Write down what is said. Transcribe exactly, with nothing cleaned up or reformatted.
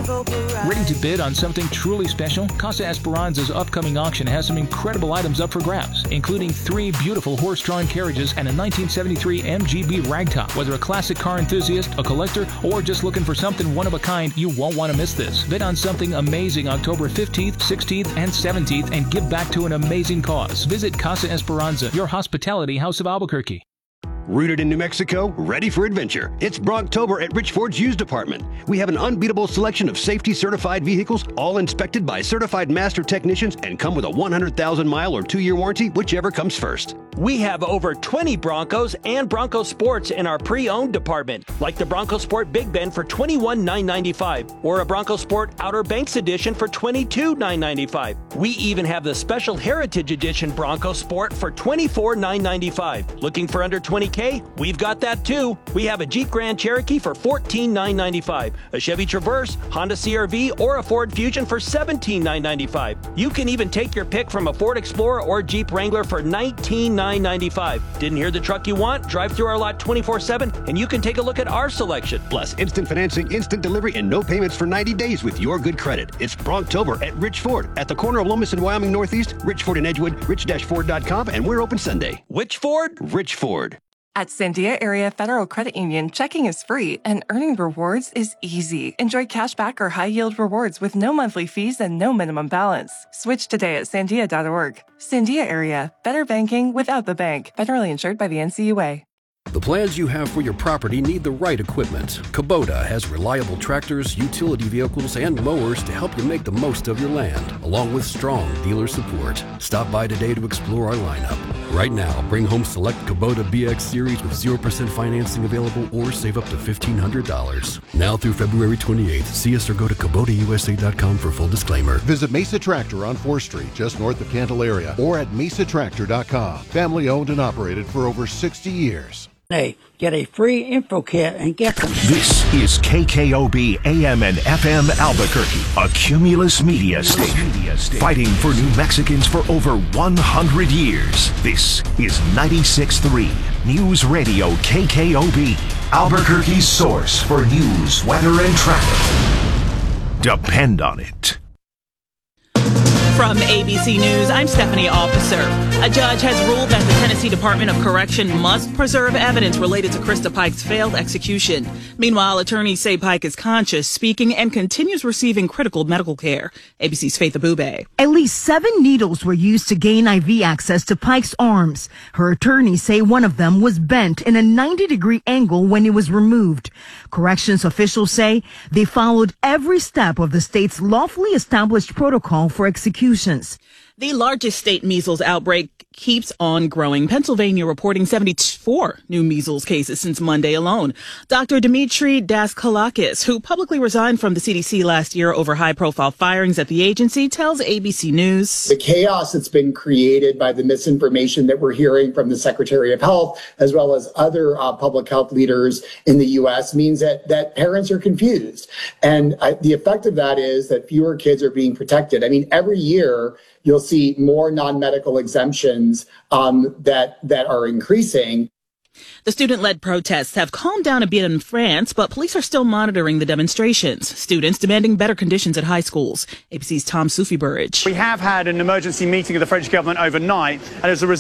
Ready to bid on something truly special? Casa Esperanza's upcoming auction has some incredible items up for grabs, including three beautiful horse-drawn carriages and a nineteen seventy-three M G B ragtop. Whether a classic car enthusiast, a collector, or just looking for something one-of-a-kind, you won't want to miss this. Bid on something amazing October fifteenth, sixteenth, and seventeenth and give back to an amazing cause. Visit Casa Esperanza, your hospitality house of Albuquerque. Rooted in New Mexico, ready for adventure. It's Brocktober at Rich Ford's Used Department. We have an unbeatable selection of safety-certified vehicles, all inspected by certified master technicians and come with a one hundred thousand mile or two-year warranty, whichever comes first. We have over twenty Broncos and Bronco Sports in our pre-owned department, like the Bronco Sport Big Bend for twenty-one thousand nine hundred ninety-five dollars or a Bronco Sport Outer Banks Edition for twenty-two thousand nine hundred ninety-five dollars. We even have the Special Heritage Edition Bronco Sport for twenty-four thousand nine hundred ninety-five dollars. Looking for under twenty K? We've got that too. We have a Jeep Grand Cherokee for fourteen thousand nine hundred ninety-five dollars, a Chevy Traverse, Honda C R V, or a Ford Fusion for seventeen thousand nine hundred ninety-five dollars. You can even take your pick from a Ford Explorer or Jeep Wrangler for nineteen thousand nine hundred ninety-five dollars. Didn't hear the truck you want? Drive through our lot twenty-four seven and you can take a look at our selection. Plus, instant financing, instant delivery, and no payments for ninety days with your good credit. It's Brocktober at Rich Ford at the corner of Lomas and Wyoming Northeast, Rich Ford and Edgewood, rich dash ford dot com, and we're open Sunday. Which Ford? Rich Ford. At Sandia Area Federal Credit Union, checking is free and earning rewards is easy. Enjoy cash back or high-yield rewards with no monthly fees and no minimum balance. Switch today at sandia dot org. Sandia Area, better banking without the bank. Federally insured by the N C U A. The plans you have for your property need the right equipment. Kubota has reliable tractors, utility vehicles, and mowers to help you make the most of your land, along with strong dealer support. Stop by today to explore our lineup. Right now, bring home select Kubota B X Series with zero percent financing available or save up to fifteen hundred dollars. Now through February twenty-eighth, see us or go to Kubota U S A dot com for full disclaimer. Visit Mesa Tractor on fourth Street, just north of Candelaria, or at mesa tractor dot com. Family owned and operated for over sixty years. Hey, get a free info kit and get them. This is K K O B A M and F M Albuquerque, a Cumulus media station, fighting for New Mexicans for over one hundred years. This is ninety-six point three News Radio K K O B, Albuquerque's source for news, weather, and traffic. Depend on it. From A B C News, I'm Stephanie Officer. A judge has ruled that the Tennessee Department of Correction must preserve evidence related to Krista Pike's failed execution. Meanwhile, attorneys say Pike is conscious, speaking, and continues receiving critical medical care. A B C's Faith Abube. At least seven needles were used to gain I V access to Pike's arms. Her attorneys say one of them was bent in a ninety degree angle when it was removed. Corrections officials say they followed every step of the state's lawfully established protocol for execution. The largest state measles outbreak keeps on growing. Pennsylvania reporting seventy-four new measles cases since Monday alone. Doctor Dimitri Daskalakis, who publicly resigned from the C D C last year over high-profile firings at the agency, tells A B C News. The chaos that's been created by the misinformation that we're hearing from the Secretary of Health, as well as other uh, public health leaders in the U S, means that, that parents are confused. And uh, the effect of that is that fewer kids are being protected. I mean, every year, you'll see more non-medical exemptions um, that that are increasing. The student-led protests have calmed down a bit in France, but police are still monitoring the demonstrations. Students demanding better conditions at high schools. A B C's Tom Sufi-Burridge. We have had an emergency meeting of the French government overnight, and as a result,